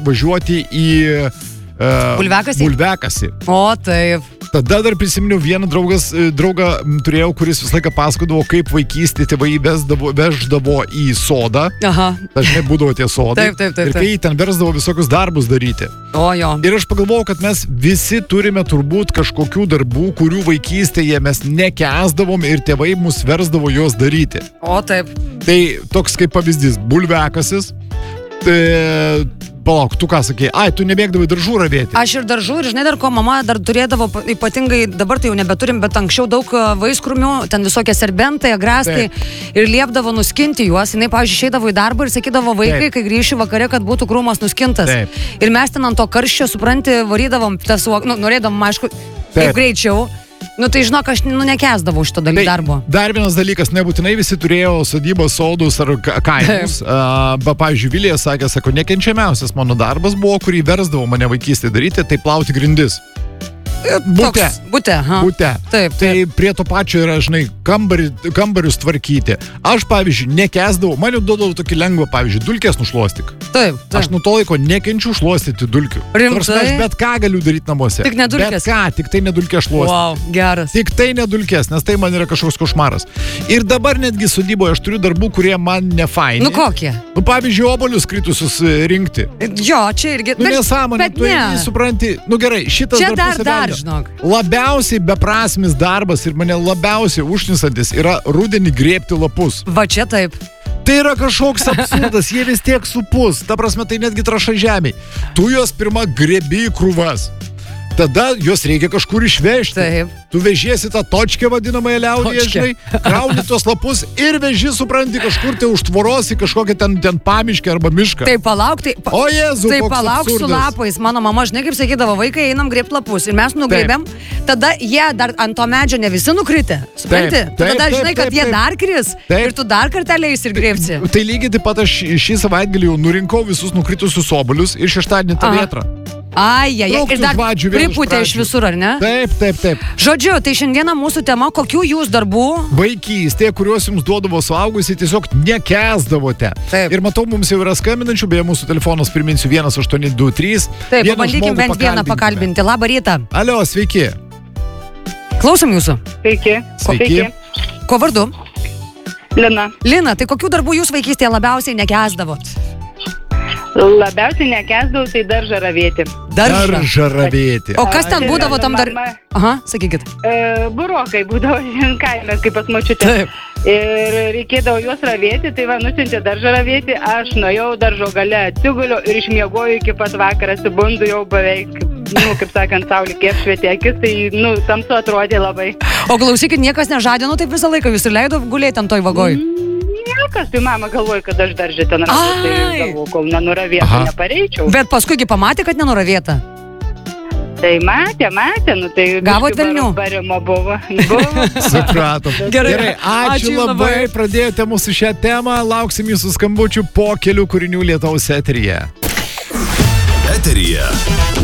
važiuoti į Bulviakasį. O, taip. Tada dar prisiminiau vieną draugą turėjau, kuris visą laiką pasakodavo, kaip vaikystė tėvai veždavo į sodą. Aha. Dažnai būdavo tie sodai. Taip. Ir kai ten versdavo visokius darbus daryti. O, jo. Ir aš pagalvojau, kad mes visi turime turbūt kažkokių darbų, kurių vaikystėje mes nekęsdavom ir tėvai mus versdavo juos daryti. O, taip. Tai toks kaip pavyzdys, Bulviakasis. Palauk, tu ką sakei? Ai, tu nemėgdavai daržų ravėti. Aš ir daržų, ir žinai, dar ko mama dar turėdavo, ypatingai dabar tai jau nebeturim, bet anksčiau daug vaiskrūmių, ten visokie serbentai, agrastai, ir liepdavo nuskinti juos. Jinai, pavyzdžiui, išeidavo į darbą ir sakydavo vaikai, kai grįšiu vakare, kad būtų krūmas nuskintas. Taip. Ir mes ten ant to karščio, supranti, varydavom, norėdavom, aišku, kaip greičiau. Nu tai žinok, aš nekęsdavau šito darbo. Dar vienas dalykas, nebūtinai visi turėjo sodybos, sodus ar kaimus. Pavyzdžiui, Vilija sako, nekenčiamiausias mano darbas buvo, kurį versdavo mane vaikystėje daryti, tai plauti grindis. Bute. Taip. Tai prie to pačio yra, žinai, kambarius tvarkyti. Aš, pavyzdžiui, nekęsdavau, man jau duodavau tokį lengvą, pavyzdžiui, dulkės nušluostyk. Taip. Aš nuo to laiko nekenčiu šluostyti dulkių. Rimtai? Aš bet ką galiu daryti namuose. Tik ne dulkės? Bet ką, tik tai ne dulkės šluostyti. Wow, geras. Tik tai ne dulkės, nes tai man yra kažkoks košmaras. Ir dabar netgi sodyboje aš turiu darbų, kurie man nefaini. Nu kokie? Nu, pavyzdžiui, obuolius kritusius rinkti. Jo, čia irgi. Nu, nesąmonė, tu supranti. Nu gerai, šitas čia darbas dar, žinok. Labiausiai beprasmis darbas ir mane labiausiai užknisantis yra rudenį grėbti lapus. Va čia taip. Tai yra kažkoks absurdas, jie vis tiek supus. Ta prasme, tai netgi traša žemėj. Tu juos pirma grėbi į krūvas. Tada juos reikia kažkur išvežti. Taip. Tu vežiesi tą točkę vadinamąją liaudyje, žinai, krauni tuos lapus ir veži, supranti, kažkur tai užtvoros į kažkokią ten pamiškę arba mišką. Tai palauk, O Jėzu, tai koks palauk absurdas. su lapais. Mano mama, žinai, kaip sakydavo, vaikai, einam grėbti lapus. Ir mes nugrėbėm, tada jie dar ant to medžio ne visi nukritę. Supranti? Tada žinai, kad jie dar kris ir tu dar kartelį eis ir grėbsi. Tai lygiai taip pat aš šį savaitgalį jau nurinkau visus nukritusius obuolius ir šeštadienį tą vėtrą. Ir dar pripūtė iš visur, ar ne? Taip. Žodžiu, tai šiandieną mūsų tema, kokių jūs darbų? Vaikystė, kuriuos jums duodavo suaugusiai, tiesiog nekęsdavote. Taip. Ir matau, mums jau yra skambinančių, beje, mūsų telefonas priminsiu 1823. Taip, pabandykim bent vieną pakalbinti. Labą rytą. Alio, sveiki. Klausom jūsų. Sveiki. Ko vardu? Lina. Lina, tai kokių darbų jūs vaikystėje labiausiai nekęsdavot? Labiausiai nekęsdavau, tai daržą ravėti. Daržą ravėti. O kas ten būdavo tam dar... Aha, sakykit. Burokai būdavo kaime, kaip pas močiutę. Taip. Ir reikėdavo juos ravėti, tai va, nusiuntė daržą ravėti, aš nuėjau daržo gale, atsiguliu ir išmiegoju iki pat vakarą, atsibundu jau beveik, kaip sakant, saulė kiek švietė akis, tai, tamsu atrodė labai. O klausykit, niekas nežadino taip visą laiką, jūs ir leido gulėti ant toj vagoj? Niekas, tai mama galvoja, kad aš daržė ten ravėti, tai galvoju, kol nenuravėta, nepareičiau. Bet paskuigi pamatė, kad nenuravėta? Tai matė, tai... Gavot velnių? Barimo buvo. Supratom. Gerai, ačiū labai, pradėjote mūsų šią temą, lauksim jūsų skambučių po kelių kūrinių Lietaus eteryje.